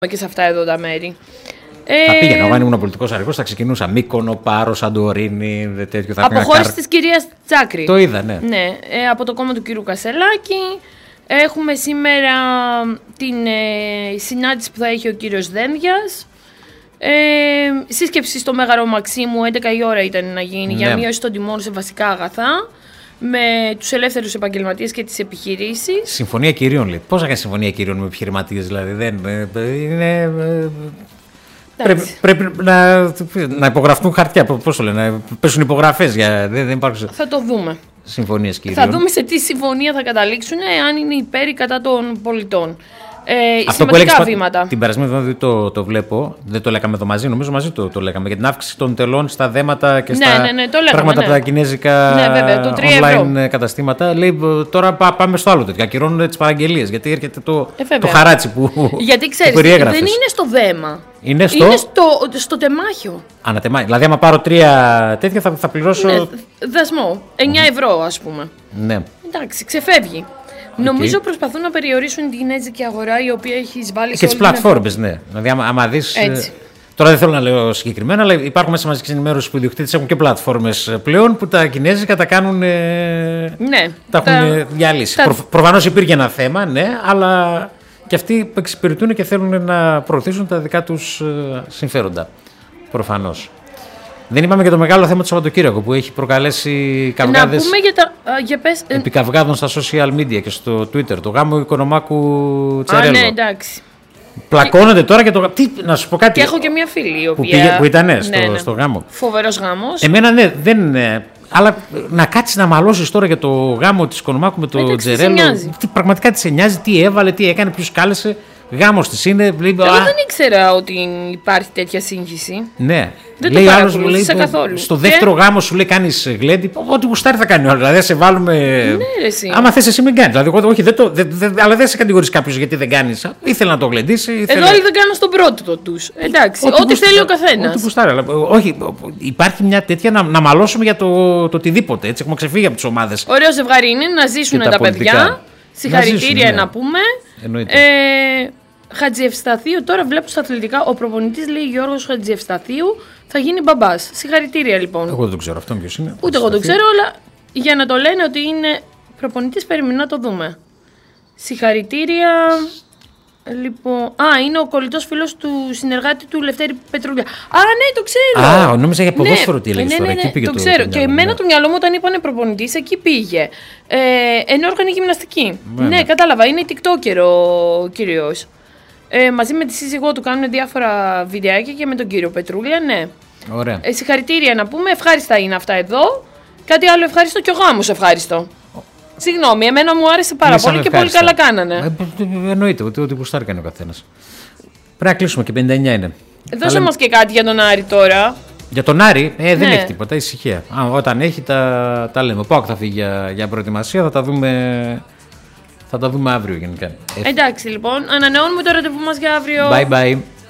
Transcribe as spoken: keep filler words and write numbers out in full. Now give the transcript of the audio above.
και σε αυτά εδώ τα μέρη. Θα πήγαινα, αν ήμουν πολιτικός αρχηγός, θα ξεκινούσα Μύκονο, Πάρο, Σαντορίνη, τέτοιο. Θα Αποχώρηση καρ... της κυρίας Τσάκρη. Το είδα, ναι. ναι ε, από το κόμμα του κυρίου Κασελάκη. Έχουμε σήμερα την ε, συνάντηση που θα έχει ο κύριος Δένδιας. Ε, σύσκεψη στο Μέγαρο Μαξίμου, έντεκα η ώρα ήταν να γίνει, ναι. για μείωση των τιμών σε βασικά αγαθά. Με τους ελεύθερους επαγγελματίες και τις επιχειρήσεις. Συμφωνία κυρίων, λέει. Πώς θα κάνει συμφωνία κυρίων με επιχειρηματίες, δηλαδή. Δεν είναι. Πρέπει, πρέπει να, να υπογραφούν χαρτιά. Πώς το λένε, να πέσουν υπογραφές. Για, δεν, δεν υπάρχουν... Θα το δούμε. Συμφωνίες κυρίων. Θα δούμε σε τι συμφωνία θα καταλήξουν, αν είναι υπέρ ή κατά των πολιτών. Ε, Αυτό που έλεγες βήματα. Την περασμένη εβδομάδα το, το βλέπω, δεν το λέγαμε εδώ μαζί, νομίζω μαζί το, το λέγαμε, για την αύξηση των τελών στα δέματα και ναι, στα ναι, ναι, το λέγαμε, πράγματα ναι. από τα κινέζικα ναι, βέβαια, το online ευρώ. Καταστήματα. Λέει τώρα πάμε στο άλλο τέτοιο, ακυρώνουν τις παραγγελίες, γιατί έρχεται το, ε, το χαράτσι που γιατί ξέρεις, που δεν είναι στο δέμα, είναι στο, είναι στο, στο τεμάχιο. Ανατεμάχιο, δηλαδή άμα πάρω τρία τέτοια θα, θα πληρώσω... Ναι, δασμό, εννιά ευρώ ας πούμε. Ναι. Εντάξει, ξεφεύγει. Okay. Νομίζω προσπαθούν να περιορίσουν την κινέζικη αγορά, η οποία έχει εισβάλει σε και τις πλατφόρμες, ναι. Δηλαδή, άμα, άμα δεις. Έτσι. Τώρα δεν θέλω να λέω συγκεκριμένα, αλλά υπάρχουν μέσα μαζικής ενημέρωσης που οι ιδιοκτήτες έχουν και πλατφόρμες πλέον που τα κινέζικα τα κάνουν. Ναι. Τα έχουν διαλύσει. Τα... Προ, προφανώς υπήρχε ένα θέμα, ναι, αλλά και αυτοί εξυπηρετούν και θέλουν να προωθήσουν τα δικά τους συμφέροντα. Προφανώς. Δεν είπαμε για το μεγάλο θέμα του Σαββατοκύριακου που έχει προκαλέσει καυγάδες. Να πούμε για τα. Για πες... επί καυγάδων στα social media και στο Twitter. Το γάμο Οικονομάκου Τσαρέλο. Α, ναι, εντάξει. Πλακώνονται και... τώρα και το. Τι, να σου πω κάτι. Και έχω και μια φίλη η οποία. Που, πήγε, που ήταν ναι, στο, ναι, ναι. στο γάμο. Φοβερός γάμος. Εμένα ναι, δεν είναι. Αλλά να κάτσεις να μαλώσεις τώρα για το γάμο της Οικονομάκου με τον Τζερέλο. Τι πραγματικά τη νοιάζει, τι έβαλε, τι έκανε, ποιος κάλεσε. Γάμος της είναι. Εγώ δεν ήξερα ότι υπάρχει τέτοια σύγχυση. Ναι. Δεν λέει το παρακολούθησα καθόλου. Στο δεύτερο και... γάμο σου λέει κάνεις γλέντι. Ό,τι γουστάρει θα κάνει. Δηλαδή θα σε βάλουμε. Ναι, εσύ. Άμα θες εσύ μην κάνεις. Δηλαδή, εγώ, όχι, δεν το, δεν, δεν, αλλά δεν σε κατηγορείς κάποιος γιατί δεν κάνεις. Ήθελε να το γλεντήσει. Ήθελε... Εδώ όλοι δεν κάνουν στον πρώτο τους. Εντάξει. Ό,τι, ό,τι θέλει ο καθένας. Ό,τι γουστάρει. Αλλά, όχι, υπάρχει μια τέτοια να, να μαλώσουμε για το, το οτιδήποτε. Έτσι έχουμε ξεφύγει από τις ομάδες. Ωραίο ζευγάρι είναι να ζήσουν τα, τα παιδιά. Συγχαρητήρια να πούμε. Χατζιευσταθίου, τώρα βλέπω στα αθλητικά, ο προπονητής λέει Γιώργος Χατζιευσταθίου θα γίνει μπαμπάς. Συγχαρητήρια λοιπόν. Εγώ δεν το ξέρω αυτό ποιος είναι. Ούτε εγώ το ξέρω, αλλά για να το λένε ότι είναι προπονητής, περιμένουμε να το δούμε. Συγχαρητήρια. Λοιπόν, α, είναι ο κολλητός φίλος του συνεργάτη του Λευτέρη Πετρούλια. Α, ναι, το ξέρω. Α, νόμιζα για ποδόσφαιρο ναι, τι έλεγες ναι, τώρα. Ναι, ναι, εκεί πήγε το, το ξέρω. Το και εμένα ναι. το μυαλό μου όταν είπανε προπονητής, εκεί πήγε. Ε, ενώ όργανη γυμναστική. Ναι, ναι, κατάλαβα. Είναι TikToker ο κύριος. Ε, μαζί με τη σύζυγό του κάνουν διάφορα βιντεάκια και με τον κύριο Πετρούλια, ναι. Ωραία. Ε, συγχαρητήρια να πούμε, ευχάριστα είναι αυτά εδώ. Κάτι άλλο ευχάριστο και ο γάμος ευχάριστο. Συγγνώμη, εμένα μου άρεσε πάρα πολύ και πολύ καλά κάνανε. Ε, εννοείται, ότι ό,τι γουστάρει κάνει ο καθένας. Πρέπει να κλείσουμε και πενήντα εννιά είναι. Δώσε μας και κάτι για τον Άρη τώρα. Για τον Άρη, ε, δεν ναι. έχει τίποτα, ησυχία. Α, όταν έχει τα, τα λέμε. Πάω και θα φύγει για, για προετοιμασία, θα τα δούμε. Θα τα δούμε αύριο γενικά. Εντάξει λοιπόν, ανανεώνουμε το ραντεβού μας για αύριο. Bye bye.